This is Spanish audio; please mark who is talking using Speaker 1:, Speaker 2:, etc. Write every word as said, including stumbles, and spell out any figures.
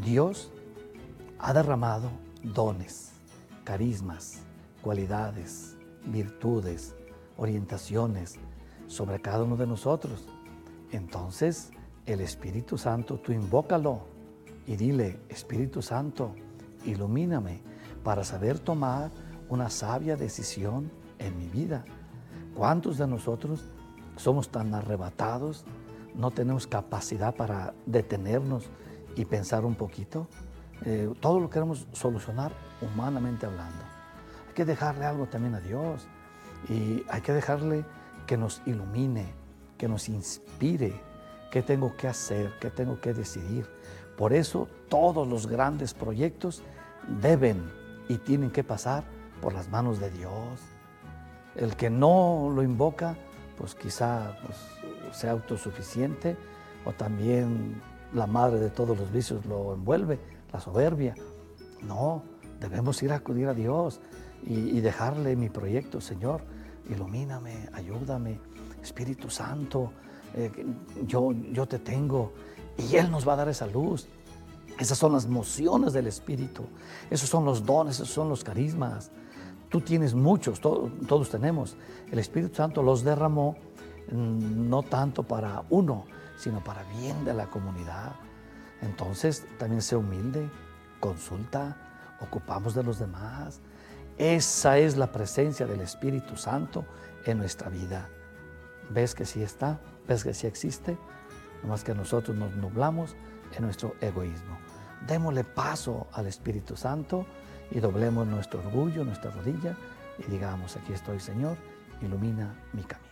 Speaker 1: Dios ha derramado dones, carismas, cualidades, virtudes, orientaciones sobre cada uno de nosotros. Entonces, el Espíritu Santo, tú invócalo y dile: Espíritu Santo, ilumíname para saber tomar una sabia decisión en mi vida. ¿Cuántos de nosotros somos tan arrebatados, no tenemos capacidad para detenernos y pensar un poquito? Eh, todo lo queremos solucionar humanamente hablando. Hay que dejarle algo también a Dios y hay que dejarle que nos ilumine, que nos inspire qué tengo que hacer, qué tengo que decidir. Por eso todos los grandes proyectos deben y tienen que pasar por las manos de Dios. El que no lo invoca, pues quizá pues, sea autosuficiente, o también la madre de todos los vicios lo envuelve, la soberbia. No, debemos ir a acudir a Dios y, y dejarle mi proyecto. Señor, ilumíname, ayúdame, Espíritu Santo, eh, yo, yo te tengo, y Él nos va a dar esa luz. Esas son las mociones del Espíritu, esos son los dones, esos son los carismas. Tú tienes muchos, to- todos tenemos. El Espíritu Santo los derramó mm, no tanto para uno, sino para bien de la comunidad. Entonces, también sé humilde, consulta, ocupamos de los demás. Esa es la presencia del Espíritu Santo en nuestra vida. ¿Ves que sí está? ¿Ves que sí existe? Nomás que nosotros nos nublamos en nuestro egoísmo. Démosle paso al Espíritu Santo y doblemos nuestro orgullo, nuestra rodilla y digamos: aquí estoy, Señor, ilumina mi camino.